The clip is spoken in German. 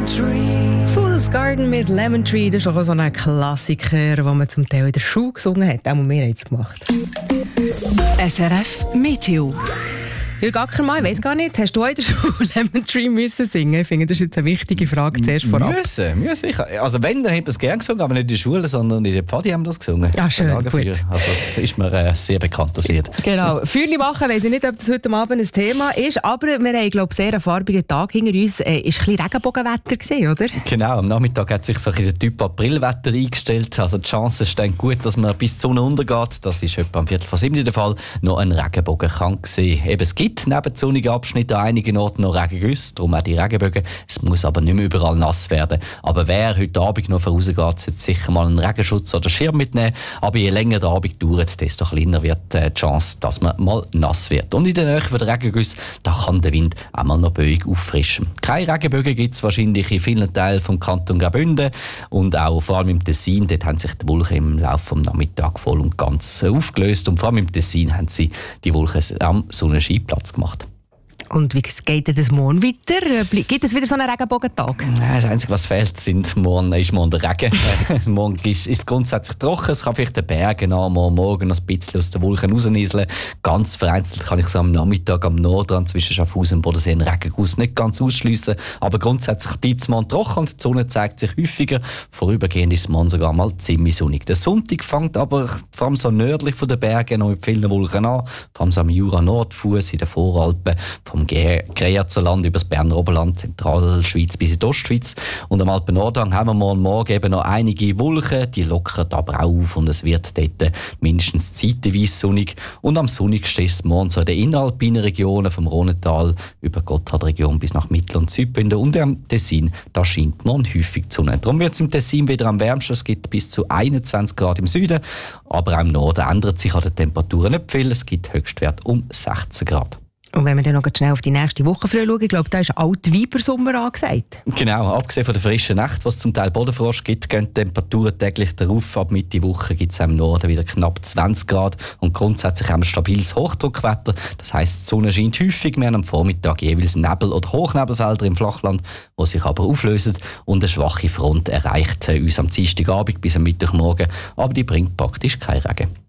Fool's Garden mit Lemon Tree, das ist auch so ein Klassiker, den man zum Teil in der Schule gesungen hat. Auch wir haben es gemacht. SRF Meteo. Jürg Ackermann, ich weiss gar nicht, hast du in der Schule Lemon Tree müssen singen? Ich finde, das ist jetzt eine wichtige Frage zuerst vorab. Müssen. Also wenn, dann haben wir es gerne gesungen, aber nicht in der Schule, sondern in der Pfadi haben wir das gesungen. Ja, schön, gut. Also das ist mir sehr bekannt, das Lied. Genau. Feuerli machen, weiss ich nicht, ob das heute Abend ein Thema ist, aber wir haben, glaube ich, sehr einen farbigen Tag hinter uns. Ist ein bisschen Regenbogenwetter gewesen, oder? Genau, am Nachmittag hat sich so ein der Typ Aprilwetter eingestellt. Also die Chance steht gut, dass man bis die Sonne untergeht. Das ist etwa am 6:45 der Fall. Noch ein Regenbogen kann sehen. Eben, es gibt neben sonnigen Abschnitten an einigen Orten noch Regengüsse, darum auch die Regenbögen. Es muss aber nicht mehr überall nass werden. Aber wer heute Abend noch vorausgeht, sollte sicher mal einen Regenschutz oder Schirm mitnehmen. Aber je länger der Abend dauert, desto kleiner wird die Chance, dass man mal nass wird. Und in der Nähe der Regengüsse, da kann der Wind auch mal noch böig auffrischen. Keine Regenbögen gibt es wahrscheinlich in vielen Teilen vom Kanton Graubünden und auch vor allem im Tessin. Dort haben sich die Wolken im Laufe des Nachmittags voll und ganz aufgelöst. Und vor allem im Tessin haben sie die Wolken am Sonnenschein Platz gemacht. Und wie geht das morgen weiter? Gibt es wieder so einen Regenbogentag? Das Einzige, was fehlt, ist morgen der Regen. Morgen ist es grundsätzlich trocken. Es kann vielleicht den Bergen morgen noch ein bisschen aus den Wolken rausnieseln. Ganz vereinzelt kann ich so am Nachmittag am Nordrand zwischen Schaffhausen und Bodensee einen Regenguss nicht ganz ausschliessen. Aber grundsätzlich bleibt es morgen trocken und die Sonne zeigt sich häufiger. Vorübergehend ist es morgen sogar mal ziemlich sonnig. Der Sonntag fängt aber vor allem so nördlich von den Bergen noch mit vielen Wolken an. Vor allem so am Jura-Nordfuss, in den Voralpen, vom Greyerzer über das Berner Oberland, Zentralschweiz bis in die Ostschweiz. Und am Alpen-Nordhang haben wir morgen eben noch einige Wolken, die lockern aber auch auf und es wird dort mindestens zeitweise sonnig. Und am sonnigsten ist es morgen so in den inneralpinen Regionen vom Rhonetal über die Gotthardregion bis nach Mittel- und Südbünden und am Tessin, da scheint morgen häufig die Sonne. Darum wird es im Tessin wieder am wärmsten, es gibt bis zu 21 Grad im Süden, aber auch im Norden ändert sich an den Temperaturen nicht viel, es gibt Höchstwert um 16 Grad. Und wenn wir dann noch schnell auf die nächste Woche schauen, ich glaube, da ist Altweibersommer angesagt. Genau, abgesehen von der frischen Nacht, was zum Teil Bodenfrost gibt, gehen die Temperaturen täglich darauf. Ab Mitte Woche gibt es im Norden wieder knapp 20 Grad und grundsätzlich haben wir stabiles Hochdruckwetter. Das heisst, die Sonne scheint häufig, wir haben am Vormittag jeweils Nebel- oder Hochnebelfelder im Flachland, die sich aber auflösen und eine schwache Front erreicht uns am Dienstagabend bis am Mittwochmorgen, aber die bringt praktisch keinen Regen.